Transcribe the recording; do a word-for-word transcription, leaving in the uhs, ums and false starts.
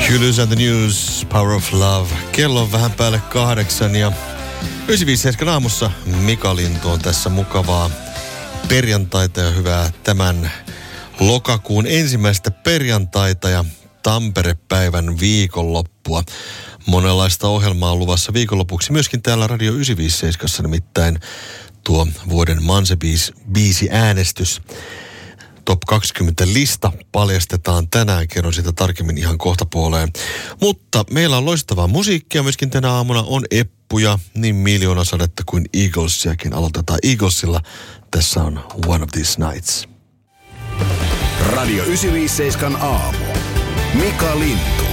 Julius and the News, Power of Love. Kello on vähän päälle kahdeksan ja yhdeksänkymmentäviisi aamussa Mika Lintu on tässä mukavaa perjantaita ja hyvää tämän lokakuun ensimmäistä perjantaita ja Tampere-päivän viikonloppua. Monenlaista ohjelmaa on luvassa viikonlopuksi myöskin täällä Radio yhdeksänsataaviisikymmentäseitsemän, nimittäin tuo vuoden Manse-biisi äänestys. Top kaksikymmentä lista paljastetaan tänään, kerron sitä tarkemmin ihan kohta puoleen. Mutta meillä on loistavaa musiikkia myöskin tänä aamuna, on eppuja, niin Miljoonasadetta kuin Eaglesiakin. Aloitetaan Eaglesilla, tässä on One of These Nights. Radio yhdeksänsataaviisikymmentäseitsemän aamu. Mika Lintu.